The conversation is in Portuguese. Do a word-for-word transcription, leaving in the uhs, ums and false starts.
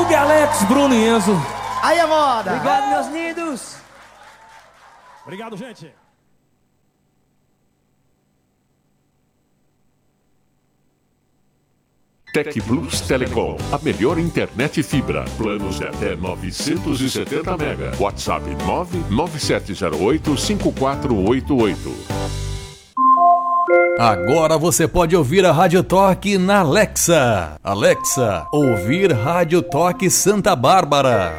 Doug, Alex, Bruno e Enzo. Aí é moda. Obrigado, meus lindos. Obrigado, gente. Tec Plus Telecom, a melhor internet fibra. Planos de até novecentos e setenta mega. WhatsApp nove nove sete zero oito cinco quatro oito oito. Agora você pode ouvir a Rádio Toque na Alexa. Alexa, ouvir Rádio Toque Santa Bárbara.